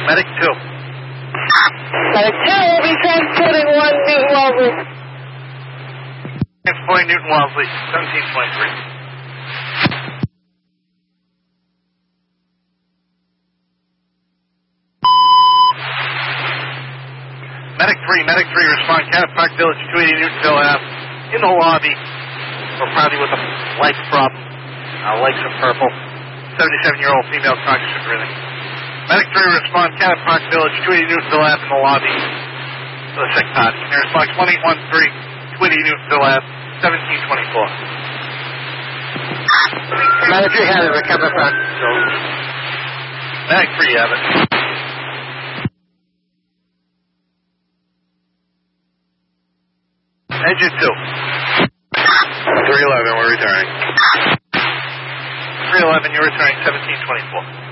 Medic 2. Medic 2 will be transporting 1 Newton Wellesley. Transporting Newton Wellesley, 1723. Medic 3, respond Cat Park Village, 280 Newtonville Ave, in the lobby, or probably with a leg problem, legs are purple, 77-year-old female conscious and breathing. Medic 3, respond Cat Park Village, 280 Newtonville Ave, in the lobby, for the sick party. And response 1813, 280 Newtonville Ave, 1724. Medic 3 has it, recover front. Medic 3, have it. Engine 2. 311, we're returning. 311, you're returning 1724.